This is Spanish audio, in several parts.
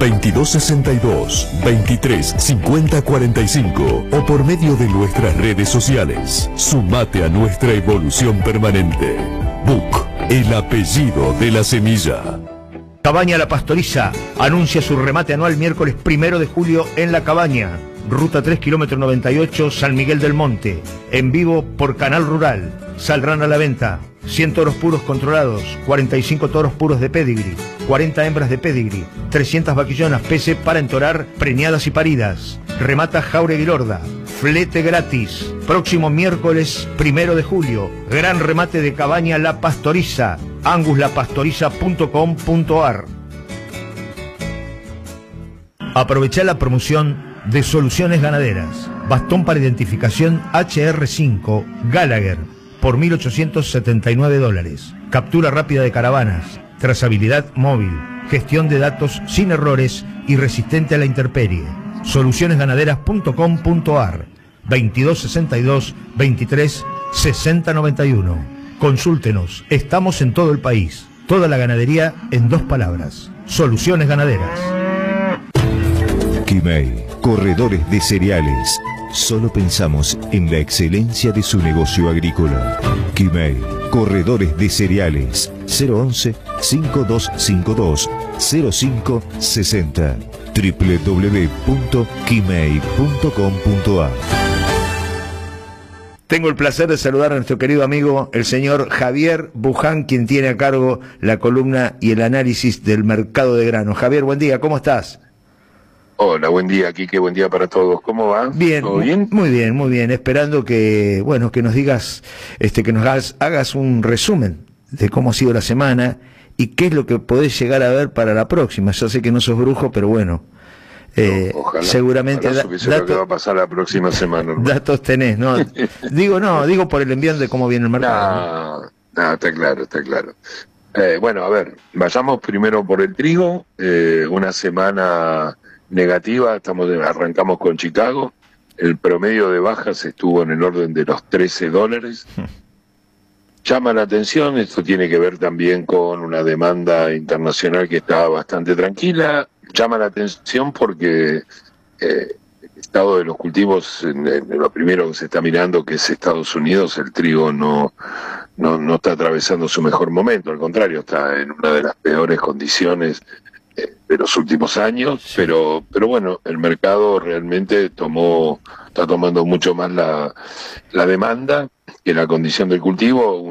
2262 23 50 45 o por medio de nuestras redes sociales. Sumate a nuestra evolución permanente. Buc, el apellido de la semilla. Cabaña La Pastoriza anuncia su remate anual miércoles 1 de julio en La Cabaña. Ruta 3, kilómetro 98, San Miguel del Monte. En vivo por Canal Rural. Saldrán a la venta 100 toros puros controlados, 45 toros puros de pedigree, 40 hembras de pedigree, 300 vaquillonas PC para entorar, preñadas y paridas. Remata Jauregui Lorda. Flete gratis. Próximo miércoles 1 de julio. Gran remate de Cabaña La Pastoriza. anguslapastoriza.com.ar. Aprovechá la promoción de Soluciones Ganaderas. Bastón para identificación HR5 Gallagher por $1.879. Captura rápida de caravanas, trazabilidad móvil, gestión de datos sin errores y resistente a la intemperie. Solucionesganaderas.com.ar 2262 23 60 91. Consúltenos, estamos en todo el país. Toda la ganadería en 2 palabras. Soluciones Ganaderas. Quimei, corredores de cereales. Solo pensamos en la excelencia de su negocio agrícola. Quimei, corredores de cereales. 011-5252 0560. www.quimei.com.ar. Tengo el placer de saludar a nuestro querido amigo, el señor Javier Buján, quien tiene a cargo la columna y el análisis del mercado de grano. Javier, buen día, ¿cómo estás? Hola, buen día, Quique, buen día para todos. ¿Cómo va? Bien, ¿Todo bien? Muy bien, muy bien. Esperando que, bueno, que nos digas, que nos hagas un resumen de cómo ha sido la semana y qué es lo que podés llegar a ver para la próxima. Yo sé que no sos brujo, pero bueno, Ojalá, seguramente ojalá supiese lo que va a pasar la próxima semana, hermano. datos tenés, ¿no? digo por el envío de cómo viene el mercado. No, está claro, está claro. Bueno, a ver, vayamos primero por el trigo. Una semana negativa, arrancamos con Chicago. El promedio de bajas estuvo en el orden de los $13. Llama la atención, esto tiene que ver también con una demanda internacional que está bastante tranquila. Llama la atención porque el estado de los cultivos, en lo primero que se está mirando, que es Estados Unidos, el trigo no está atravesando su mejor momento, al contrario, está en una de las peores condiciones de los últimos años, sí. pero bueno, el mercado realmente está tomando mucho más la demanda que la condición del cultivo,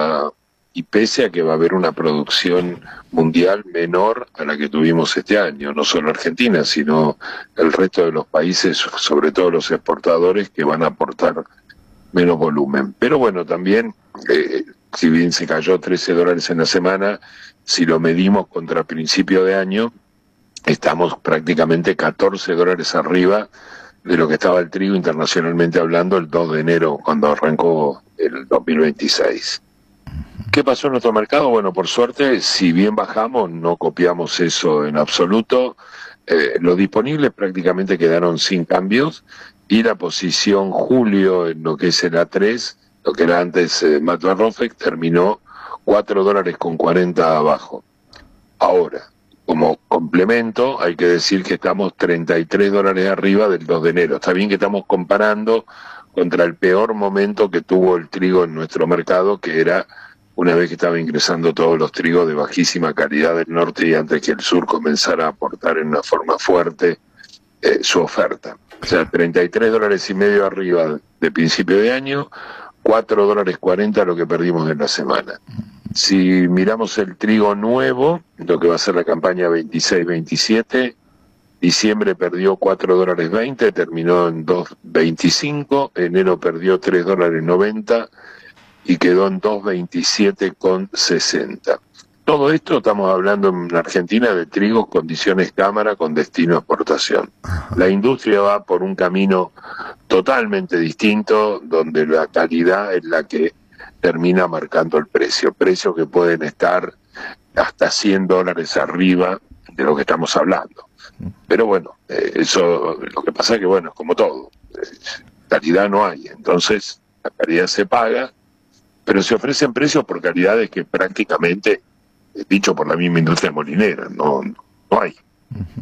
y pese a que va a haber una producción mundial menor a la que tuvimos este año, no solo Argentina, sino el resto de los países, sobre todo los exportadores, que van a aportar menos volumen. Pero bueno, también, si bien se cayó $13 en la semana, si lo medimos contra principio de año, estamos prácticamente $14 arriba de lo que estaba el trigo internacionalmente hablando el 2 de enero, cuando arrancó el 2026. ¿Qué pasó en nuestro mercado? Bueno, por suerte, si bien bajamos, no copiamos eso en absoluto. Los disponibles prácticamente quedaron sin cambios, y la posición julio en lo que es el A3, lo que era antes Matva Rofec, terminó $4.40 abajo. Ahora, como complemento, hay que decir que estamos $33 arriba del 2 de enero. Está bien que estamos comparando contra el peor momento que tuvo el trigo en nuestro mercado, que era una vez que estaba ingresando todos los trigos de bajísima calidad del norte y antes que el sur comenzara a aportar en una forma fuerte su oferta. O sea, $33.50 arriba de principio de año, $4.40 lo que perdimos en la semana. Si miramos el trigo nuevo, lo que va a ser la campaña 26-27, diciembre perdió $4.20, terminó en $2.25, enero perdió $3.90 y quedó en $2.27,60. Todo esto estamos hablando en Argentina de trigos condiciones cámara con destino a exportación. La industria va por un camino totalmente distinto, donde la calidad es la que termina marcando el precio. Precios que pueden estar hasta $100 arriba de lo que estamos hablando. Pero bueno, eso lo que pasa es que, bueno, es como todo. Calidad no hay, entonces la calidad se paga, pero se ofrecen precios por calidades que prácticamente, dicho por la misma industria molinera, no hay.